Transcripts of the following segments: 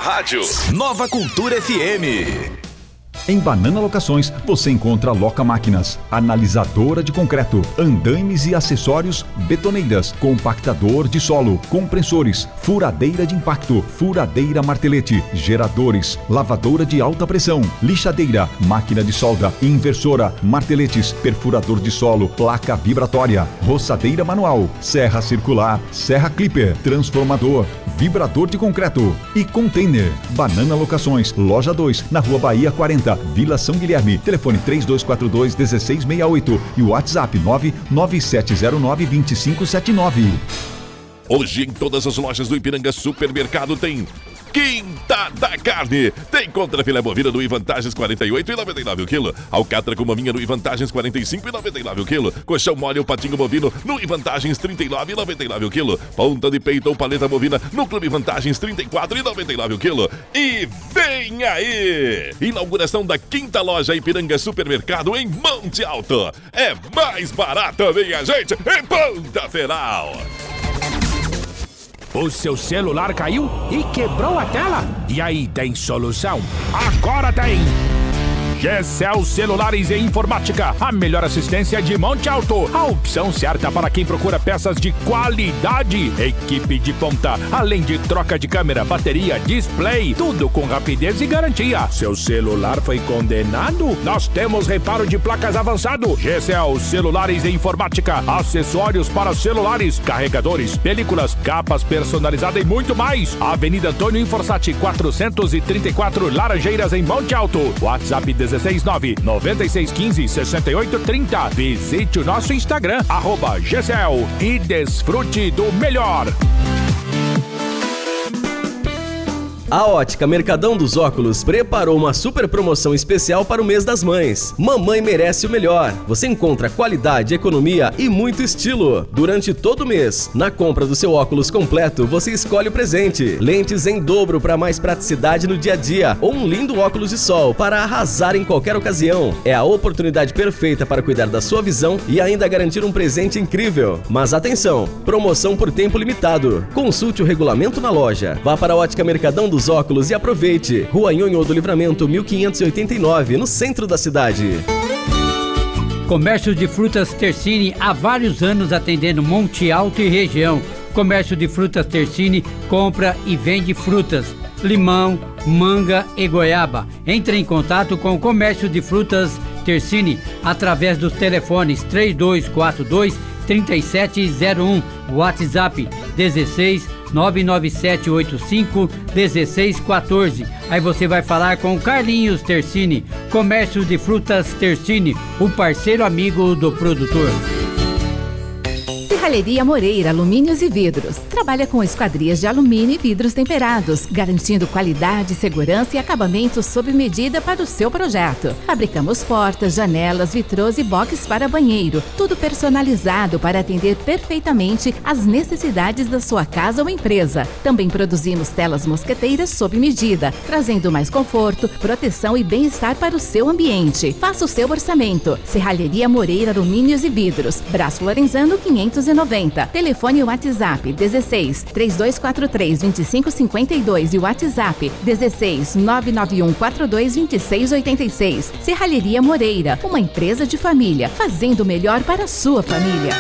rádio. Nova Cultura FM. Em Banana Locações, você encontra Loca Máquinas, analisadora de concreto, andaimes e acessórios, betoneiras, compactador de solo, compressores, furadeira de impacto, furadeira martelete, geradores, lavadora de alta pressão, lixadeira, máquina de solda, inversora, marteletes, perfurador de solo, placa vibratória, roçadeira manual, serra circular, serra clipper, transformador, vibrador de concreto e container. Banana Locações, loja 2, na Rua Bahia 40, Vila São Guilherme. Telefone 3242-1668 e o WhatsApp 99709-2579. Hoje em todas as lojas do Ipiranga Supermercado tem Quinta da Carne. Tem contrafilé bovina no Ivantagens 48,99 o quilo. Alcatra com maminha no Ivantagens 45,99 o quilo. Colchão mole ou patinho bovino no Ivantagens 39,99 o quilo. Ponta de peito ou paleta bovina no Clube Vantagens 34,99 o quilo. E vem aí! Inauguração da quinta loja Ipiranga Supermercado em Monte Alto. É mais barato, minha gente, em Ponta-Feral. O seu celular caiu e quebrou a tela? E aí, tem solução? Agora tem! GCL Celulares e Informática, a melhor assistência de Monte Alto. A opção certa para quem procura peças de qualidade. Equipe de ponta, além de troca de câmera, bateria, display, tudo com rapidez e garantia. Seu celular foi condenado? Nós temos reparo de placas avançado. GCL Celulares e Informática, acessórios para celulares, carregadores, películas, capas personalizadas e muito mais. Avenida Antônio Inforsati, 434 Laranjeiras, em Monte Alto. WhatsApp 16996156830. Visite o nosso Instagram, @GCL, e desfrute do melhor. A Ótica Mercadão dos Óculos preparou uma super promoção especial para o mês das mães. Mamãe merece o melhor. Você encontra qualidade, economia e muito estilo. Durante todo o mês, na compra do seu óculos completo, você escolhe o presente. Lentes em dobro para mais praticidade no dia a dia ou um lindo óculos de sol para arrasar em qualquer ocasião. É a oportunidade perfeita para cuidar da sua visão e ainda garantir um presente incrível. Mas atenção, promoção por tempo limitado. Consulte o regulamento na loja. Vá para a Ótica Mercadão dos Óculos e aproveite. Rua Nhonho do Livramento, 1589, no centro da cidade. Comércio de frutas Tersini, há vários anos atendendo Monte Alto e região. Comércio de frutas Tersini compra e vende frutas, limão, manga e goiaba. Entre em contato com o Comércio de Frutas Tersini através dos telefones 3242-3701, WhatsApp 16-99785-1614. Aí você vai falar com o Carlinhos Tersini. Comércio de Frutas Tersini, o parceiro amigo do produtor. Serralheria Moreira, alumínios e vidros. Trabalha com esquadrias de alumínio e vidros temperados, garantindo qualidade, segurança e acabamento sob medida para o seu projeto. Fabricamos portas, janelas, vitrôs e boxes para banheiro, tudo personalizado para atender perfeitamente às necessidades da sua casa ou empresa. Também produzimos telas mosqueteiras sob medida, trazendo mais conforto, proteção e bem-estar para o seu ambiente. Faça o seu orçamento. Serralheria Moreira, alumínios e vidros. Brás Lorenzano 590. Telefone e WhatsApp 16-3243-2552 e WhatsApp 16-99142-2686. Serralheria Moreira, uma empresa de família, fazendo o melhor para a sua família.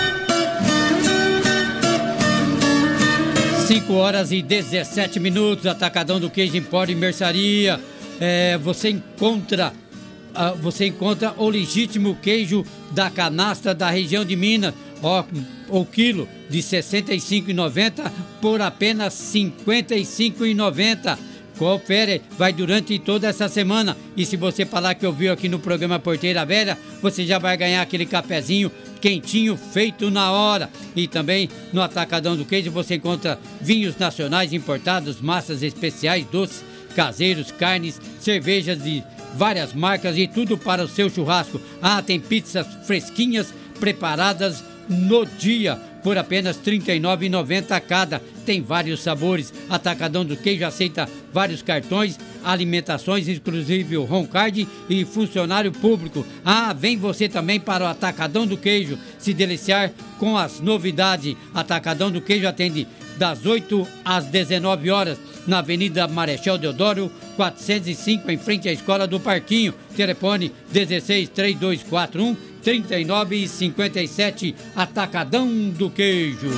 5h17, Atacadão do Queijo Empório e Mercearia. Você encontra o legítimo queijo da canastra da região de Minas, o quilo de R$ 65,90 por apenas R$ 55,90. Confere, vai durante toda essa semana. E se você falar que ouviu aqui no programa Porteira Velha, você já vai ganhar aquele cafezinho quentinho feito na hora. E também no Atacadão do Queijo você encontra vinhos nacionais importados, massas especiais, doces caseiros, carnes, cervejas de várias marcas e tudo para o seu churrasco. Tem pizzas fresquinhas preparadas no dia por apenas R$ 39,90 cada. Tem vários sabores. Atacadão do Queijo aceita vários cartões, alimentações, inclusive o Home Card e funcionário público. Vem você também para o Atacadão do Queijo se deliciar com as novidades. Atacadão do Queijo atende das 8 às 19 horas, na Avenida Marechal Deodoro, 405, em frente à Escola do Parquinho. Telefone 16-3241-3957, Atacadão do Queijo.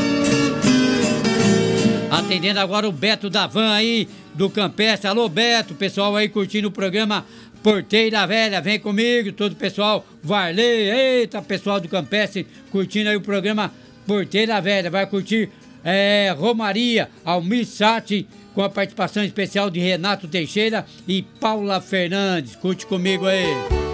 Atendendo agora o Beto da Van aí, do Campestre. Alô, Beto, pessoal aí curtindo o programa Porteira Velha, vem comigo, todo o pessoal, Varley, eita, pessoal do Campestre, curtindo aí o programa Porteira Velha, vai curtir Romaria, Almir Sati, com a participação especial de Renato Teixeira e Paula Fernandes, curte comigo aí.